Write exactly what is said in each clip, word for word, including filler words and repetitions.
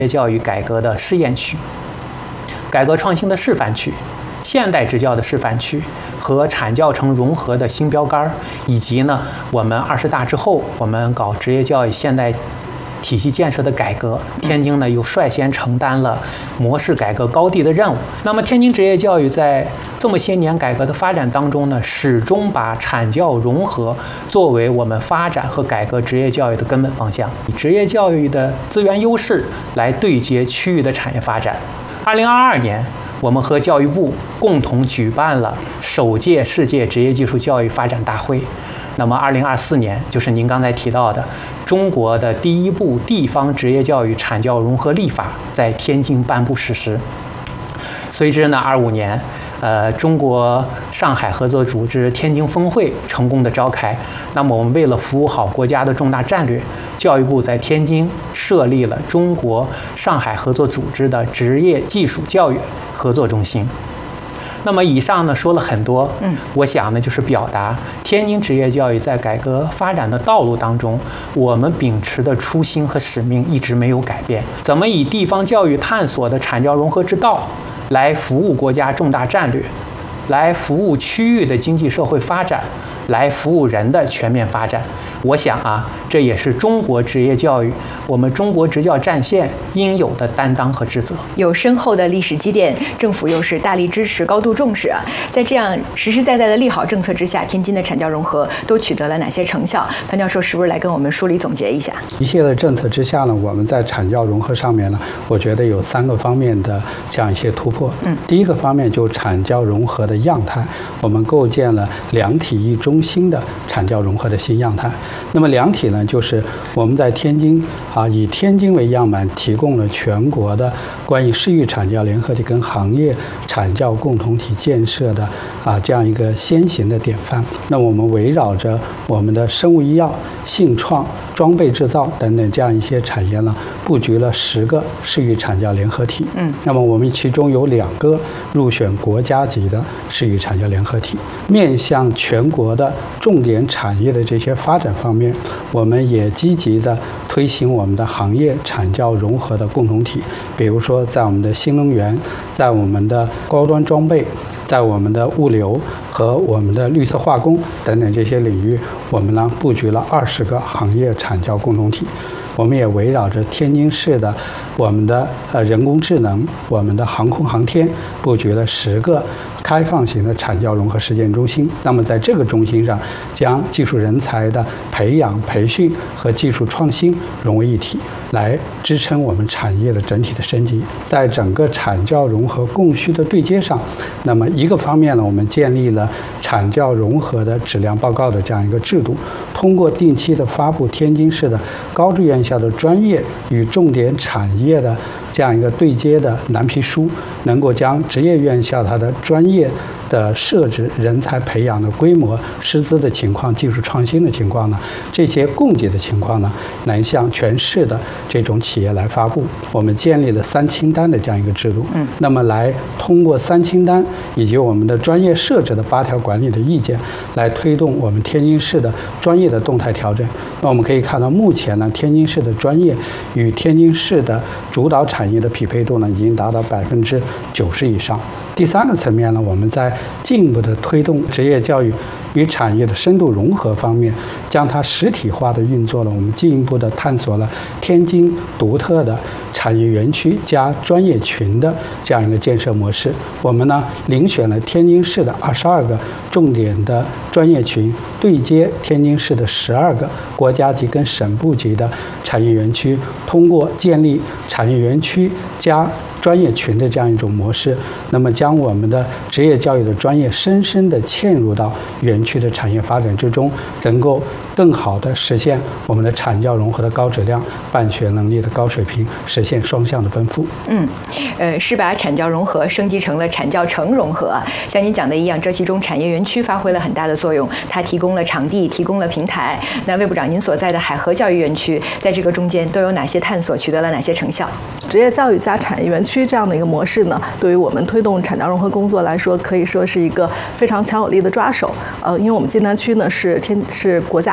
业教育改革的试验区、改革创新的示范区、现代职教的示范区和产教城融合的新标杆，以及呢，我们二十大之后，我们搞职业教育现代体系建设的改革，天津呢又率先承担了模式改革高地的任务。那么，天津职业教育在这么些年改革的发展当中呢，始终把产教融合作为我们发展和改革职业教育的根本方向，以职业教育的资源优势来对接区域的产业发展。二零二二年，我们和教育部共同举办了首届世界职业技术教育发展大会。那么，二零二四年就是您刚才提到的中国的第一部地方职业教育产教融合立法在天津颁布实施。随之呢，二五年，呃，中国上海合作组织天津峰会成功的召开。那么，我们为了服务好国家的重大战略，教育部在天津设立了中国上海合作组织的职业技术教育合作中心。那么以上呢说了很多，嗯，我想呢就是表达天津职业教育在改革发展的道路当中，我们秉持的初心和使命一直没有改变。怎么以地方教育探索的产教融合之道，来服务国家重大战略，来服务区域的经济社会发展，来服务人的全面发展。我想啊，这也是中国职业教育，我们中国职教战线应有的担当和职责。 有深厚的历史积淀，政府又是大力支持、高度重视啊。在这样实实在在的利好政策之下，天津的产教融合都取得了哪些成效？潘教授是不是来跟我们梳理总结一下？ 一系列政策之下呢，我们在产教融合上面呢，我觉得有三个方面的这样一些突破。嗯，第一个方面就产教融合的样态，我们构建了两体一中心的产教融合的新样态。那么两体呢，就是我们在天津啊，以天津为样板，提供了全国的关于市域产教联合体跟行业产教共同体建设的啊这样一个先行的典范。那我们围绕着我们的生物医药、信创、装备制造等等这样一些产业呢，布局了十个市域产教联合体。嗯，那么我们其中有两个入选国家级的市域产教联合体，面向全国的重点产业的这些发展方面，我们也积极的推行我们的行业产教融合的共同体。比如说，在我们的新能源，在我们的高端装备，在我们的物流和我们的绿色化工等等这些领域，我们呢布局了二十个行业产教共同体。我们也围绕着天津市的我们的呃人工智能、我们的航空航天，布局了十个开放型的产教融合实践中心。那么在这个中心上，将技术人才的培养、培训和技术创新融为一体，来支撑我们产业的整体的升级。在整个产教融合供需的对接上，那么一个方面呢，我们建立了产教融合的质量报告的这样一个制度，通过定期的发布天津市的高职院校的专业与重点产业的这样一个对接的蓝皮书，能够将职业院校它的专业的设置、人才培养的规模、师资的情况、技术创新的情况呢，这些供给的情况呢，能向全市的这种企业来发布。我们建立了三清单的这样一个制度，嗯，那么来通过三清单以及我们的专业设置的八条管理的意见，来推动我们天津市的专业的动态调整。那我们可以看到，目前呢，天津市的专业与天津市的主导产业的匹配度呢，已经达到百分之九十以上。第三个层面呢，我们在进一步的推动职业教育与产业的深度融合方面，将它实体化的运作了。我们进一步的探索了天津独特的产业园区加专业群的这样一个建设模式。我们呢，遴选了天津市的二十二个重点的专业群，对接天津市的十二个国家级跟省部级的产业园区，通过建立产业园区加专业群的这样一种模式，那么将我们的职业教育的专业深深地嵌入到园区的产业发展之中，能够更好地实现我们的产教融合的高质量、办学能力的高水平，实现双向的奔赴。 嗯，呃，是把产教融合升级成了产教城融合啊。像您讲的一样，这其中产业园区发挥了很大的作用，它提供了场地，提供了平台。那魏部长，您所在的海河教育园区在这个中间都有哪些探索，取得了哪些成效？ 职业教育加产业园区这样的一个模式呢，对于我们推动产教融合工作来说，可以说是一个非常强有力的抓手。呃，因为我们晋南区呢是天是国家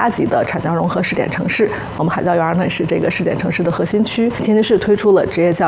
八级的产教融合试点城市。我们海教园呢是这个试点城市的核心区。天津市推出了职业教